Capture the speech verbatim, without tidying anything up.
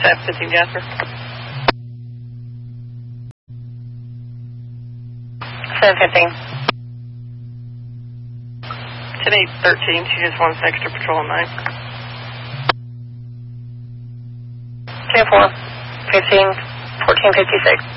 Staff fifteen Jasper. seven fifteen. ten eight thirteen, she just wants extra patrol at night. ten four, fifteen, fourteen fifty-six.